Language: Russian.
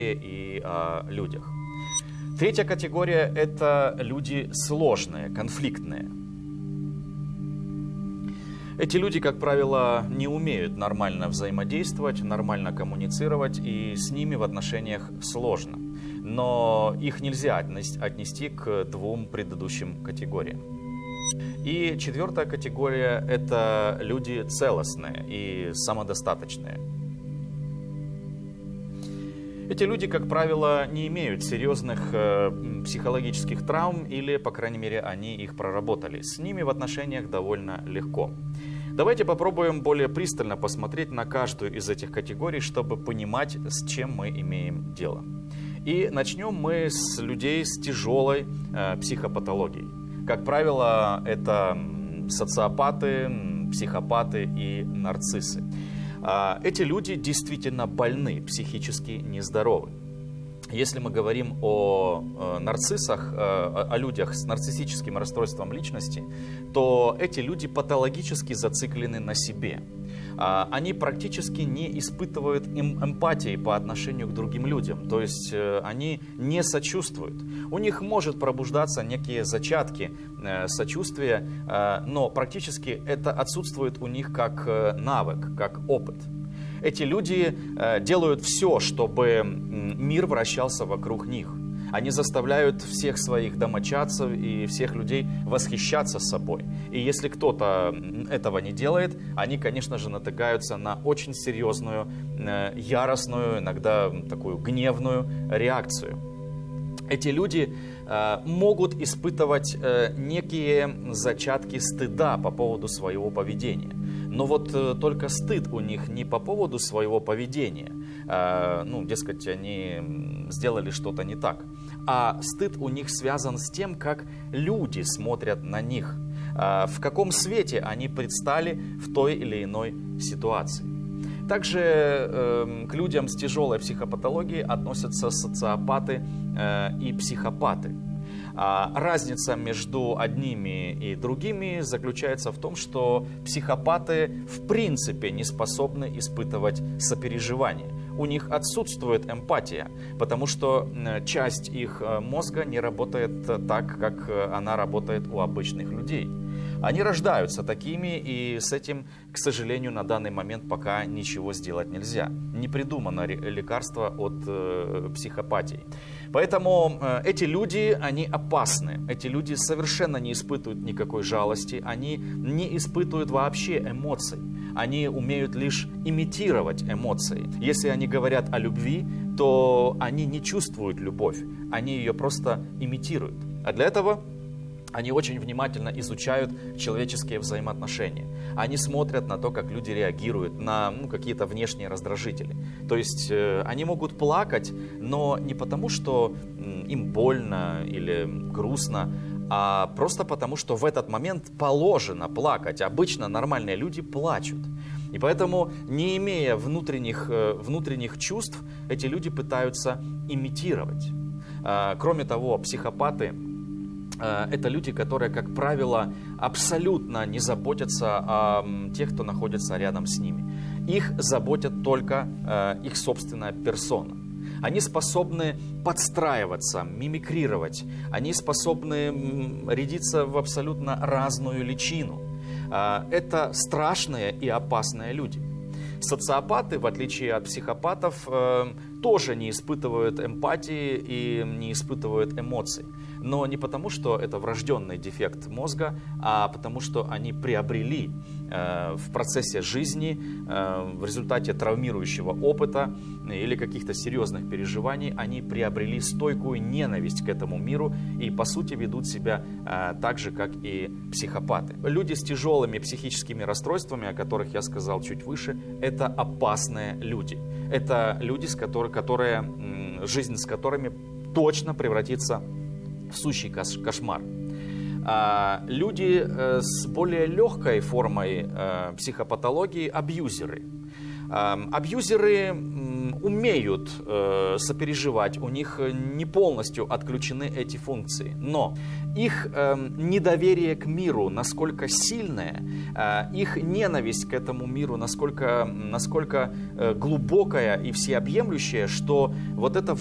и о людях. Третья категория – это люди сложные, конфликтные. Эти люди, как правило, не умеют нормально взаимодействовать, нормально коммуницировать, и с ними в отношениях сложно. Но их нельзя отнести к двум предыдущим категориям. И четвертая категория – это люди целостные и самодостаточные. Эти люди, как правило, не имеют серьезных психологических травм или, по крайней мере, они их проработали. С ними в отношениях довольно легко. Давайте попробуем более пристально посмотреть на каждую из этих категорий, чтобы понимать, с чем мы имеем дело. И начнем мы с людей с тяжелой психопатологией. Как правило, это социопаты, психопаты и нарциссы. Эти люди действительно больны, психически нездоровы. Если мы говорим о нарциссах, о людях с нарциссическим расстройством личности, то эти люди патологически зациклены на себе. Они практически не испытывают эмпатии по отношению к другим людям, то есть они не сочувствуют. У них может пробуждаться некие зачатки сочувствия, но практически это отсутствует у них как навык, как опыт. Эти люди делают все, чтобы мир вращался вокруг них. Они заставляют всех своих домочадцев и всех людей восхищаться собой. И если кто-то этого не делает, они, конечно же, натыкаются на очень серьезную, яростную, иногда такую гневную реакцию. Эти люди могут испытывать некие зачатки стыда по поводу своего поведения. Но вот только стыд у них не по поводу своего поведения, дескать, они сделали что-то не так, а стыд у них связан с тем, как люди смотрят на них, в каком свете они предстали в той или иной ситуации. Также к людям с тяжелой психопатологией относятся социопаты и психопаты. Разница между одними и другими заключается в том, что психопаты в принципе не способны испытывать сопереживание. У них отсутствует эмпатия, потому что часть их мозга не работает так, как она работает у обычных людей. Они рождаются такими, и с этим, к сожалению, на данный момент пока ничего сделать нельзя. Не придумано лекарство от психопатии. Поэтому эти люди, они опасны. Эти люди совершенно не испытывают никакой жалости, они не испытывают вообще эмоций. Они умеют лишь имитировать эмоции. Если они говорят о любви, то они не чувствуют любовь, они ее просто имитируют. А для этого они очень внимательно изучают человеческие взаимоотношения. Они смотрят на то, как люди реагируют на какие-то внешние раздражители. То есть они могут плакать, но не потому, что им больно или грустно, а просто потому, что в этот момент положено плакать. Обычно нормальные люди плачут. И поэтому, не имея внутренних чувств, эти люди пытаются имитировать. Кроме того, психопаты – это люди, которые, как правило, абсолютно не заботятся о тех, кто находится рядом с ними. Их заботит только их собственная персона. Они способны подстраиваться, мимикрировать. Они способны рядиться в абсолютно разную личину. Это страшные и опасные люди. Социопаты, в отличие от психопатов, тоже не испытывают эмпатии и не испытывают эмоций. Но не потому, что это врожденный дефект мозга, а потому, что они приобрели в процессе жизни, в результате травмирующего опыта или каких-то серьезных переживаний, они приобрели стойкую ненависть к этому миру и, по сути, ведут себя так же, как и психопаты. Люди с тяжелыми психическими расстройствами, о которых я сказал чуть выше, это опасные люди. Это люди, жизнь с которыми точно превратится в сущий кошмар. Люди с более легкой формой психопатологии – абьюзеры. Абьюзеры умеют сопереживать, у них не полностью отключены эти функции. Но их недоверие к миру насколько сильное, их ненависть к этому миру насколько глубокая и всеобъемлющая, что вот эта